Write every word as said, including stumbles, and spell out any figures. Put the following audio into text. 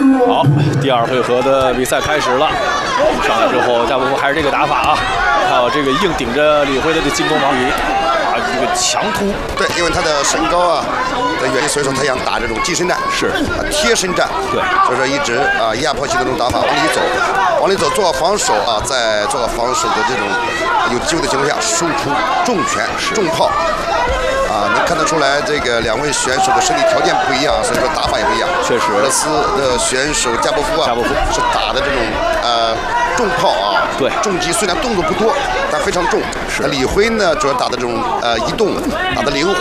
好，第二回合的比赛开始了。上来之后，加波夫还是这个打法啊，还有这个硬顶着李辉的这进攻王宇啊，这个强突。 对，因为他的身高啊的原因，所以说他想打这种近身战， 是啊贴身战。 对， 所以说一直啊压迫性的这种打法往里走，往里走做好防守啊，在做好防守的这种有机会的情况下，输出重拳重炮。啊，能看得出来，这个两位选手的身体条件不一样，所以说打法也不一样。 确实， 俄罗斯的选手加波夫啊， 加波夫是打的这种呃重炮啊， 对， 重击虽然动作不多，但非常重。是。李辉呢，主要打的这种呃移动，打的灵活。